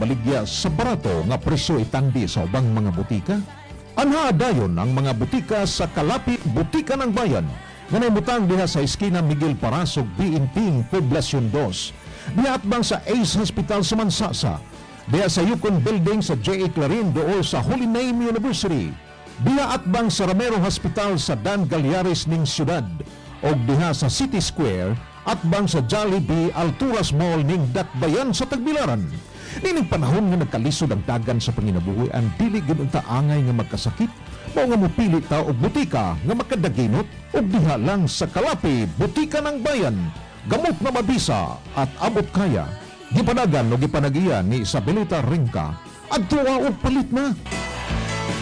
baligya sa barato nga presyo itandi sa ubang mga butika? Anha dayon ang mga butika sa kalapit Butika ng Bayan nga naimutang diha sa eskina Miguel Parasog, Biinting, Poblacion 2. Diha atbang sa Ace Hospital sa Mansasa. Diha sa Yukon Building sa J.A. Clarin dool sa Holy Name University. Diha atbang sa Ramero Hospital sa Dan Galyares ning siyudad. O diha sa City Square atbang sa Jollibee Alturas Mall ning Dakbayan sa Tagbilaran. Nining panahon nga nagkalisod ang dagan sa panginabuhian, dili gid unta angay nga magkasakit, mao nga mopili ta og butika nga makadaginot og diha lang sa Kalapi, Butika ng Bayan. Gamot na mabisa at abot kaya. Gipanagan o gipanagiya ni Isabelita Ringka. Adtuwa og palit na.